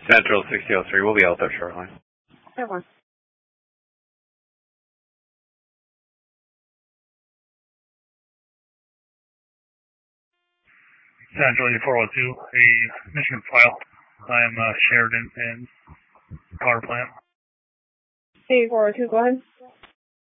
Central 6003, we'll be out there shortly. Everyone. Central 402, a Michigan file. I am Sheridan in power plant. Hey, 402, go ahead.